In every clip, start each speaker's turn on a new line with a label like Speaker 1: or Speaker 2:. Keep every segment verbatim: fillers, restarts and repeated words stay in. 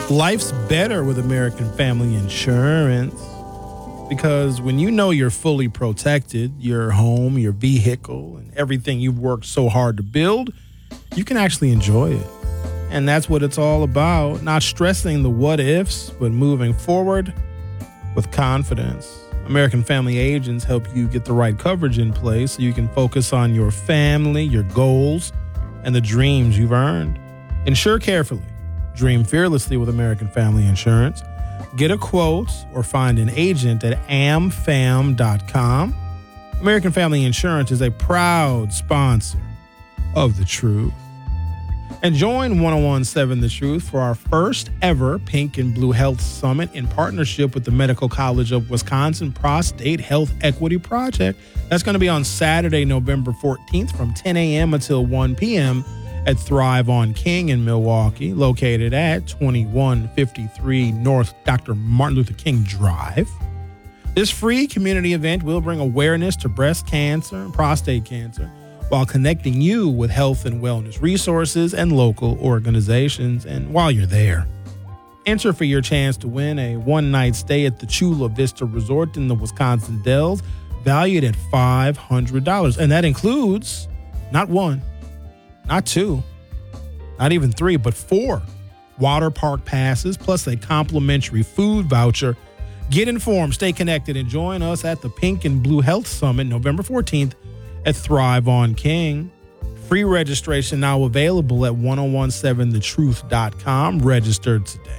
Speaker 1: Life's better with American Family Insurance because when you know you're fully protected, your home, your vehicle, and everything you've worked so hard to build, you can actually enjoy it. And that's what it's all about, not stressing the what ifs, but moving forward with confidence. American Family agents help you get the right coverage in place so you can focus on your family, your goals, and the dreams you've earned. Insure carefully. Dream fearlessly with American Family Insurance. Get a quote or find an agent at a m fam dot com. American Family Insurance is a proud sponsor of The Truth. And join ten seventeen The Truth for our first ever Pink and Blue Health Summit in partnership with the Medical College of Wisconsin Prostate Health Equity Project. That's going to be on Saturday, November fourteenth from ten a.m. until one p.m. at Thrive on King in Milwaukee, located at twenty-one fifty-three North Doctor Martin Luther King Drive. This free community event will bring awareness to breast cancer and prostate cancer while connecting you with health and wellness resources and local organizations. And while you're there, enter for your chance to win a one-night stay at the Chula Vista Resort in the Wisconsin Dells, valued at five hundred dollars. And that includes not one, not two, not even three, but four water park passes, plus a complimentary food voucher. Get informed, stay connected, and join us at the Pink and Blue Health Summit November fourteenth at Thrive on King. Free registration now available at ten seventeen the truth dot com. Register today.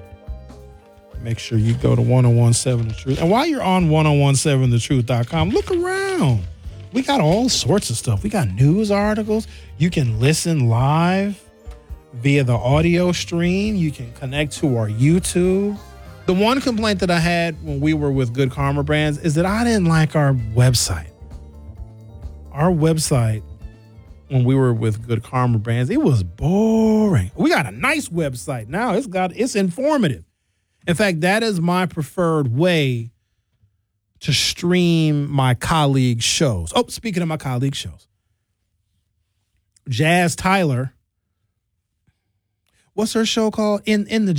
Speaker 1: Make sure you go to ten seventeen The Truth. And while you're on ten seventeen the truth dot com, look around. We got all sorts of stuff. We got news articles. You can listen live via the audio stream. You can connect to our YouTube. The one complaint that I had when we were with Good Karma Brands is that I didn't like our website. Our website, when we were with Good Karma Brands, it was boring. We got a nice website now. It's got it's informative. In fact, that is my preferred way to stream my colleagues' shows. Oh, speaking of my colleagues' shows, Jazz Tyler, what's her show called? In in the